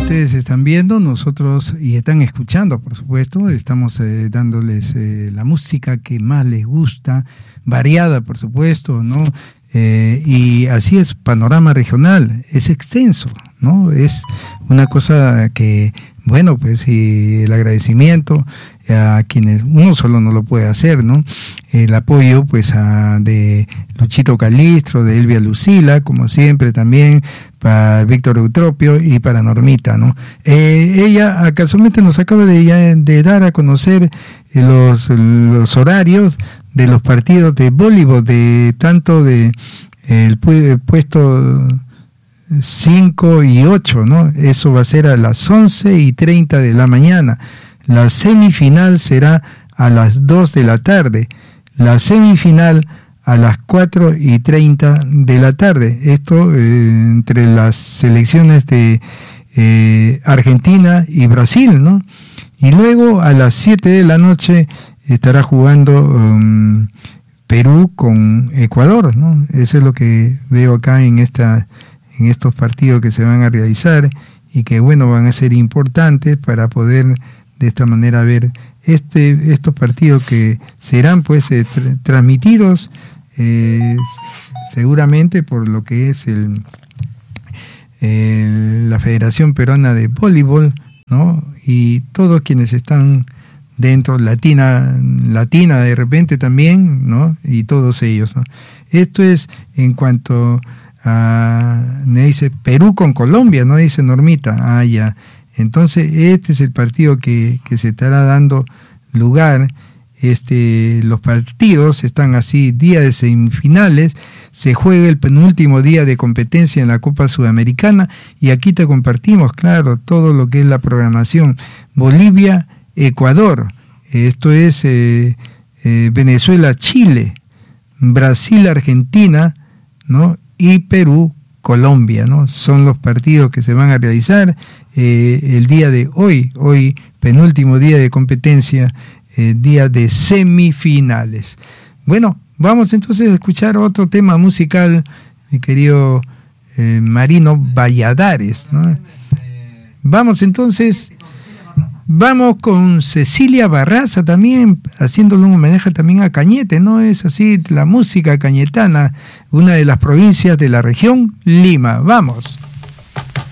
ustedes están viendo, nosotros y están escuchando, por supuesto, estamos dándoles la música que más les gusta, variada, por supuesto, ¿no? Y así es, panorama regional, es extenso, ¿no? Es una cosa que, bueno, pues, y el agradecimiento a quienes uno solo no lo puede hacer, ¿no? El apoyo, pues, de Luchito Calistro, de Elvia Lucila, como siempre también, para Víctor Eutropio y para Normita, ¿no? Ella casualmente nos acaba de dar a conocer los horarios de los partidos de voleibol, de tanto de el puesto 5 y 8, ¿no? Eso va a ser a las 11:30 de la mañana. La semifinal será a las 2 de la tarde. La semifinal a las 4:30 de la tarde. Esto entre las selecciones de Argentina y Brasil, ¿no? Y luego a las 7 de la noche estará jugando Perú con Ecuador, ¿no? Eso es lo que veo acá en estos partidos que se van a realizar y que, bueno, van a ser importantes para poder de esta manera ver estos partidos que serán, pues, transmitidos seguramente por lo que es la Federación Peruana de Voleibol, ¿no? Y todos quienes están dentro, latina de repente también, ¿no? Y todos ellos, ¿no? Esto es en cuanto a, me dice Perú con Colombia, ¿no? Dice Normita, ya. Entonces este es el partido que se estará dando lugar. Los partidos están así, día de semifinales, se juega el penúltimo día de competencia en la Copa Sudamericana y aquí te compartimos, claro, todo lo que es la programación. Bolivia, Ecuador, esto es Venezuela, Chile, Brasil, Argentina, ¿no? Y Perú, Colombia, ¿no? Son los partidos que se van a realizar el día de hoy, penúltimo día de competencia, día de semifinales. Bueno, vamos entonces a escuchar otro tema musical, mi querido Marino Valladares, ¿no? Vamos entonces, vamos con Cecilia Barraza también, haciéndole un homenaje también a Cañete, ¿no? Es así, la música cañetana, una de las provincias de la región Lima. Vamos.